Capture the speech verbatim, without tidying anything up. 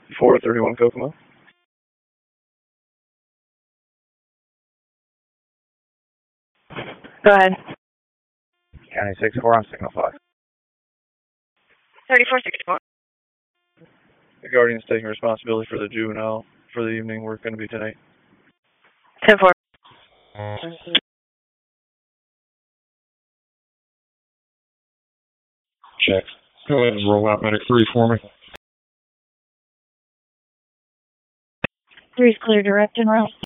four thirty-one Kokomo. Go ahead. County six four on signal five. thirty-four sixty-four. The Guardian's taking responsibility for the juvenile for the evening. We're going to be tonight. ten four. Check. Go ahead and roll out medic three for me. Three's clear direct and route.